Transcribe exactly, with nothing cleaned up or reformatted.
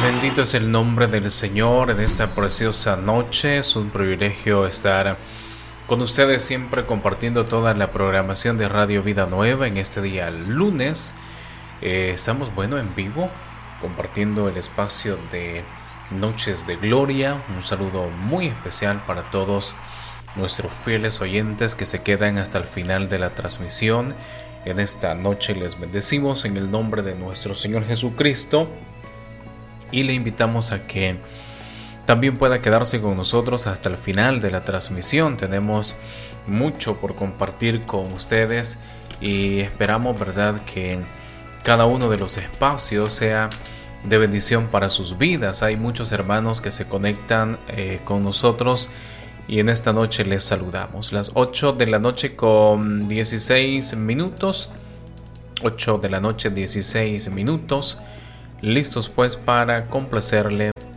Bendito es el nombre del Señor en esta preciosa noche. Es un privilegio estar con ustedes siempre compartiendo toda la programación de Radio Vida Nueva en este día lunes. Eh, estamos, bueno, en vivo, compartiendo el espacio de Noches de Gloria. Un saludo muy especial para todos nuestros fieles oyentes que se quedan hasta el final de la transmisión. En esta noche les bendecimos en el nombre de nuestro Señor Jesucristo. Y le invitamos a que también pueda quedarse con nosotros hasta el final de la transmisión. Tenemos mucho por compartir con ustedes y esperamos, verdad, que cada uno de los espacios sea de bendición para sus vidas. Hay muchos hermanos que se conectan eh, con nosotros y en esta noche les saludamos. Las ocho de la noche con dieciséis minutos. ocho de la noche, dieciséis minutos. Listos pues para complacerle